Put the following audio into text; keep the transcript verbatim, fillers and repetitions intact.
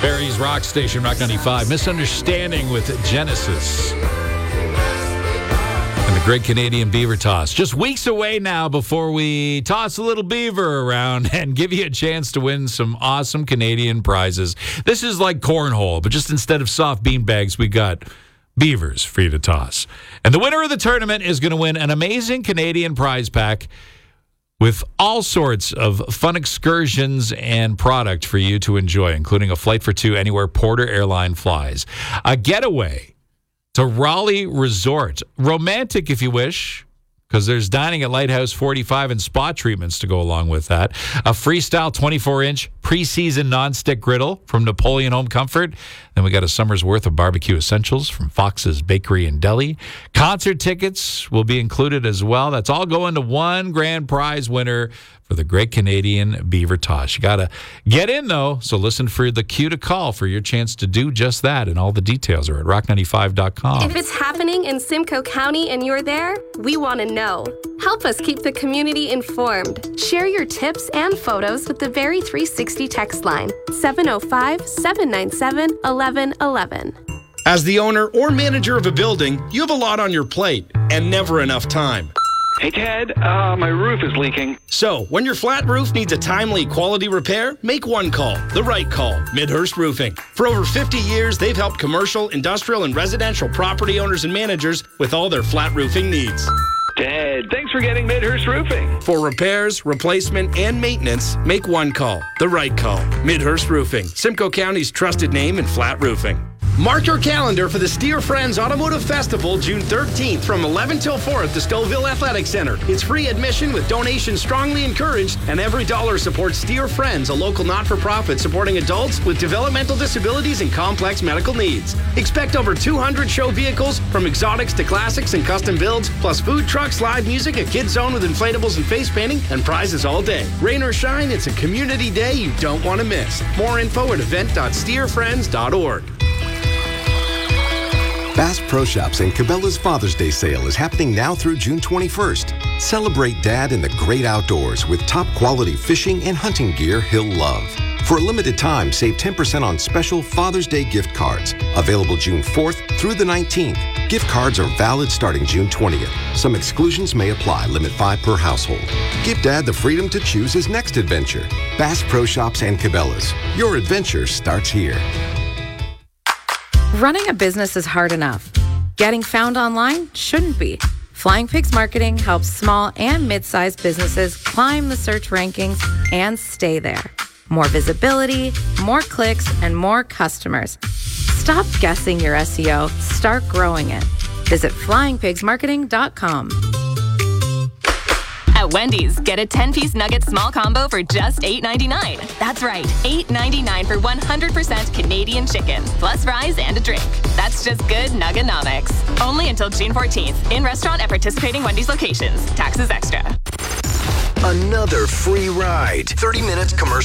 Barry's Rock Station, Rock ninety-five. Misunderstanding with Genesis. And the Great Canadian Beaver Toss. Just weeks away now before we toss a little beaver around and give you a chance to win some awesome Canadian prizes. This is like cornhole, but just instead of soft bean bags, we got beavers for you to toss. And the winner of the tournament is going to win an amazing Canadian prize pack with all sorts of fun excursions and product for you to enjoy, including a flight for two anywhere Porter Airline flies, a getaway to Raleigh Resort, romantic if you wish, because there's dining at Lighthouse forty-five and spa treatments to go along with that, a freestyle twenty-four inch preseason nonstick griddle from Napoleon Home Comfort. Then we got a summer's worth of barbecue essentials from Fox's Bakery and Deli. Concert tickets will be included as well. That's all going to one grand prize winner for the Great Canadian Beaver Toss. You got to get in, though, so listen for the cue to call for your chance to do just that, and all the details are at rock ninety-five dot com. If it's happening in Simcoe County and you're there, we want to know. Help us keep the community informed. Share your tips and photos with the Very three sixty text line, seven oh five, seven nine seven, eleven eleven. As the owner or manager of a building, you have a lot on your plate and never enough time. Hey, Ted, uh, my roof is leaking. So, when your flat roof needs a timely quality repair, make one call. The right call. Midhurst Roofing. For over fifty years, they've helped commercial, industrial, and residential property owners and managers with all their flat roofing needs. Ted, thanks for getting Midhurst Roofing. For repairs, replacement, and maintenance, make one call. The right call. Midhurst Roofing. Simcoe County's trusted name in flat roofing. Mark your calendar for the Steer Friends Automotive Festival June thirteenth from eleven till four at the Stouffville Athletic Center. It's free admission with donations strongly encouraged, and every dollar supports Steer Friends, a local not-for-profit supporting adults with developmental disabilities and complex medical needs. Expect over two hundred show vehicles, from exotics to classics and custom builds, plus food trucks, live music, a kids zone with inflatables and face painting, and prizes all day. Rain or shine, it's a community day you don't want to miss. More info at event dot steer friends dot org. Bass Pro Shops and Cabela's Father's Day sale is happening now through June twenty-first. Celebrate Dad in the great outdoors with top quality fishing and hunting gear he'll love. For a limited time, save ten percent on special Father's Day gift cards. Available June fourth through the nineteenth. Gift cards are valid starting June twentieth. Some exclusions may apply. Limit five per household. Give Dad the freedom to choose his next adventure. Bass Pro Shops and Cabela's. Your adventure starts here. Running a business is hard enough. Getting found online shouldn't be. Flying Pigs Marketing helps small and mid-sized businesses climb the search rankings and stay there. More visibility, more clicks, and more customers. Stop guessing your S E O. Start growing it. Visit flying pigs marketing dot com. At Wendy's, get a ten-piece nugget small combo for just eight ninety-nine. That's right, eight ninety-nine for one hundred percent Canadian chicken, plus fries and a drink. That's just good Nuggonomics. Only until June fourteenth. In restaurant at participating Wendy's locations. Taxes extra. Another free ride. thirty minutes commercial.